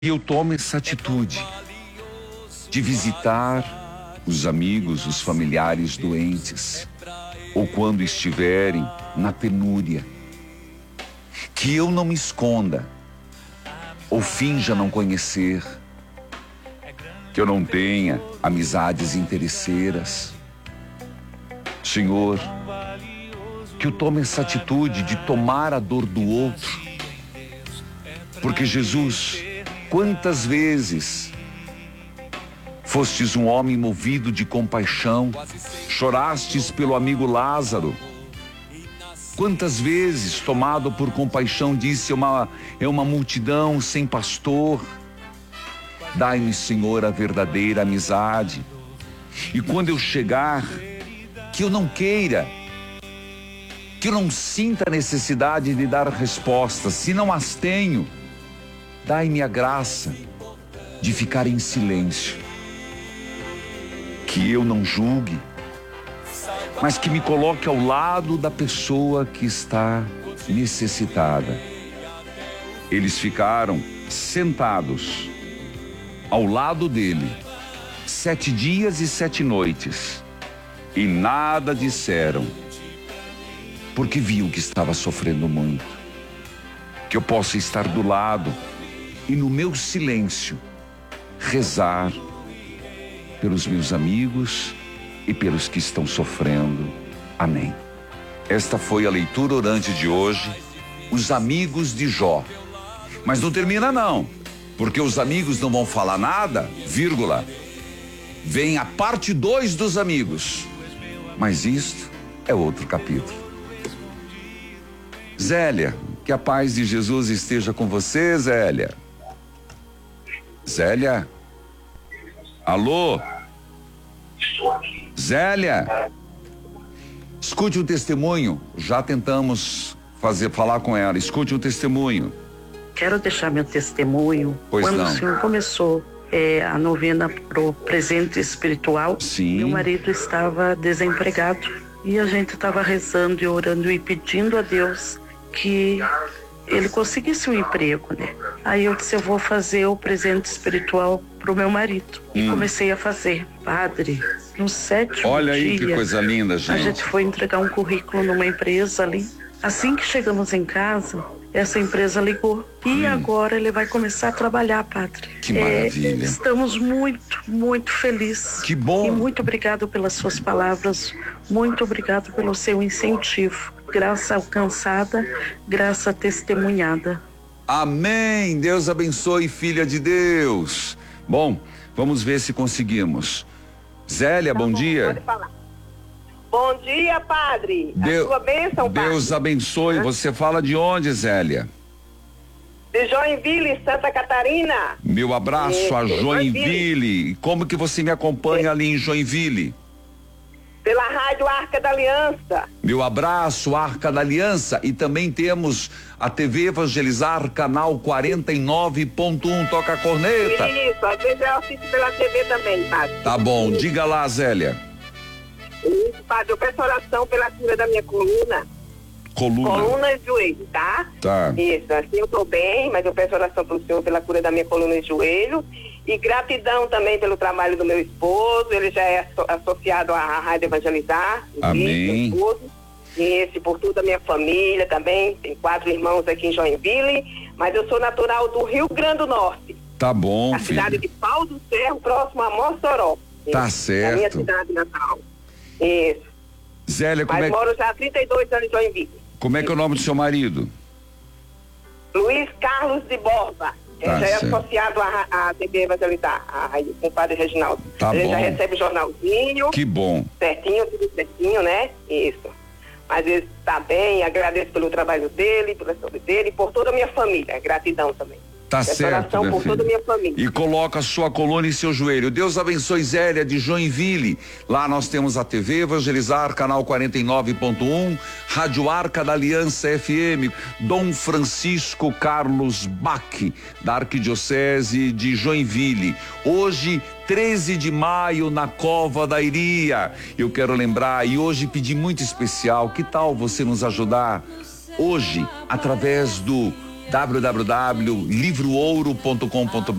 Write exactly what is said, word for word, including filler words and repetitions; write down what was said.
E eu tomo essa atitude de visitar os amigos, os familiares doentes, ou quando estiverem na penúria. Que eu não me esconda, ou finja não conhecer, que eu não tenha amizades interesseiras. Senhor, que eu tome essa atitude de tomar a dor do outro, porque Jesus, quantas vezes fostes um homem movido de compaixão, chorastes pelo amigo Lázaro. Quantas vezes, tomado por compaixão, disse, é uma, é uma multidão sem pastor. Dai-me, Senhor, a verdadeira amizade. E quando eu chegar, que eu não queira, que eu não sinta a necessidade de dar respostas, se não as tenho, dai-me a graça de ficar em silêncio. Que eu não julgue, mas que me coloque ao lado da pessoa que está necessitada. Eles ficaram sentados ao lado dele, sete dias e sete noites, e nada disseram, porque viam que estava sofrendo muito. Que eu possa estar do lado e no meu silêncio rezar pelos meus amigos e pelos que estão sofrendo. Amém. Esta foi a leitura orante de hoje, os amigos de Jó. Mas não termina não, porque os amigos não vão falar nada, vírgula. Vem a parte dois dos amigos. Mas isto é outro capítulo. Zélia, que a paz de Jesus esteja com você, Zélia. Zélia? Alô? Zélia? Escute um testemunho. Já tentamos fazer, falar com ela. Escute um testemunho. Quero deixar meu testemunho. Pois Quando não. o senhor começou é, a novena pro presente espiritual, Sim. Meu marido estava desempregado e a gente estava rezando e orando e pedindo a Deus que ele conseguisse um emprego, né? Aí eu disse, eu vou fazer o presente espiritual pro meu marido. E hum. comecei a fazer. Padre, no sétimo Olha aí dia, que coisa linda, gente. a gente foi entregar um currículo numa empresa ali. Assim que chegamos em casa, essa empresa ligou. E hum. agora ele vai começar a trabalhar, padre. Que maravilha. É, estamos muito, muito felizes. Que bom. E muito obrigado pelas suas palavras. Muito obrigado pelo seu incentivo. Graça alcançada, graça testemunhada. Amém. Deus abençoe, filha de Deus. Bom, vamos ver se conseguimos. Zélia, Tá bom, bom dia. Pode falar. Bom dia, padre. Deu, a sua bênção, padre. Deus abençoe. Hã? Você fala de onde, Zélia? De Joinville, Santa Catarina. Meu abraço Isso, a Joinville. Joinville. Como que você me acompanha É. ali em Joinville? Pela Rádio Arca da Aliança. Meu abraço, Arca da Aliança. E também temos a T V Evangelizar, canal quarenta e nove ponto um. Toca a corneta. Isso, às vezes eu assisto pela T V também, padre. Tá bom, diga lá, Zélia. Isso, padre, eu peço oração pela cura da minha coluna. Coluna. Coluna e joelho, tá? Tá. Isso, assim eu tô bem, mas eu peço oração pelo Senhor pela cura da minha coluna e joelho. E gratidão também pelo trabalho do meu esposo, ele já é asso- associado à Rádio Evangelizar. Amém. Meu esposo. E esse por toda a minha família também, tem quatro irmãos aqui em Joinville, mas eu sou natural do Rio Grande do Norte, Tá bom, a cidade filho. de Pau do Cerro, próximo a Mossoró. Tá Isso, certo. a minha cidade natal. Isso. Zélia, como Mas é, moro já há trinta e dois anos em Joinville. como é que é o nome do seu marido? Luiz Carlos de Borba. Tá Ele já é certo. associado à, à T V Evangelizar, a rádio com o padre Reginaldo. Tá ele bom. já recebe jornalzinho, Que bom. certinho, tudo certinho, né? Isso. Mas ele está bem, agradeço pelo trabalho dele, pela saúde dele e por toda a minha família. Gratidão também. Tá Peço certo, oração minha por toda a filha. minha família. E coloca a sua coluna em seu joelho. Deus abençoe, Zélia de Joinville. Lá nós temos a T V Evangelizar, canal quarenta e nove ponto um, Rádio Arca da Aliança F M, Dom Francisco Carlos Bach, da Arquidiocese de Joinville. Hoje, treze de maio, na Cova da Iria. Eu quero lembrar, e hoje pedir muito especial, que tal você nos ajudar? Hoje, através do w w w ponto livro ouro ponto com ponto b r.